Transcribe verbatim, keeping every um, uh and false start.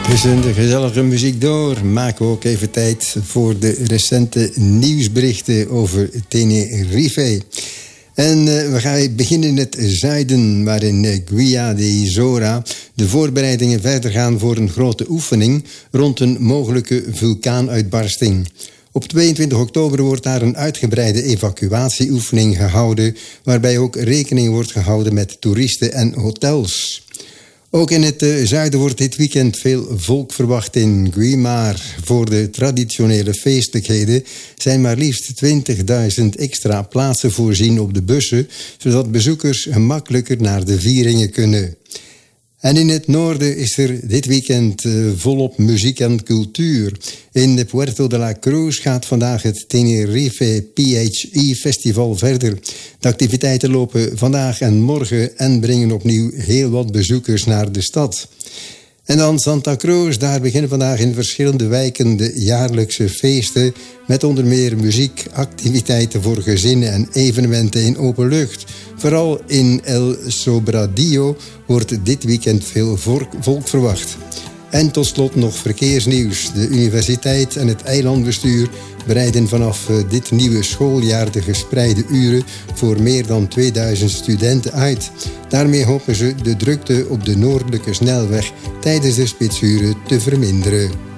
Tussen de gezellige muziek door maken we ook even tijd voor de recente nieuwsberichten over Tenerife. En uh, we gaan beginnen in het zuiden, waar in uh, Guia de Isora de voorbereidingen verder gaan voor een grote oefening rond een mogelijke vulkaanuitbarsting. Op tweeëntwintig oktober wordt daar een uitgebreide evacuatieoefening gehouden, waarbij ook rekening wordt gehouden met toeristen en hotels. Ook in het uh, zuiden wordt dit weekend veel volk verwacht in Guimar. Voor de traditionele feestelijkheden zijn maar liefst twintigduizend extra plaatsen voorzien op de bussen, zodat bezoekers gemakkelijker naar de vieringen kunnen. En in het noorden is er dit weekend uh, volop muziek en cultuur. In de Puerto de la Cruz gaat vandaag het Tenerife P H E Festival verder. De activiteiten lopen vandaag en morgen en brengen opnieuw heel wat bezoekers naar de stad. En dan Santa Cruz, daar beginnen vandaag in verschillende wijken de jaarlijkse feesten met onder meer muziek, activiteiten voor gezinnen en evenementen in open lucht. Vooral in El Sobradillo wordt dit weekend veel volk verwacht. En tot slot nog verkeersnieuws. De universiteit en het eilandbestuur bereiden vanaf dit nieuwe schooljaar de gespreide uren voor meer dan tweeduizend studenten uit. Daarmee hopen ze de drukte op de noordelijke snelweg tijdens de spitsuren te verminderen.